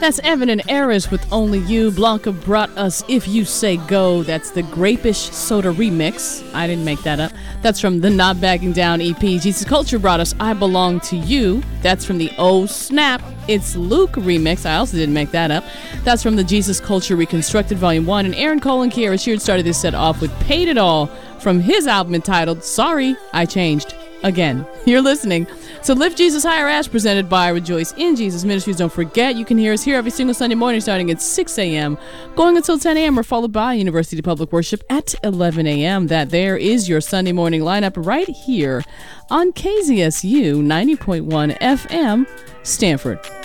That's Evan and Eris with Only You. Blanca brought us If You Say Go. That's the Grapish Soda remix. I didn't make that up. That's from the Not Backing Down EP. Jesus Culture brought us I Belong to You. That's from the Oh Snap, It's Luke remix. I also didn't make that up. That's from the Jesus Culture Reconstructed Volume 1. And Aaron Cole and Kiara Sheard started this set off with Paid It All from his album entitled Sorry, I Changed Again. You're listening to Lift Jesus Higher Ash, presented by Rejoice in Jesus Ministries. Don't forget, you can hear us here every single Sunday morning starting at 6 a.m., going until 10 a.m., or followed by University Public Worship at 11 a.m. That there is your Sunday morning lineup right here on KZSU 90.1 FM, Stanford.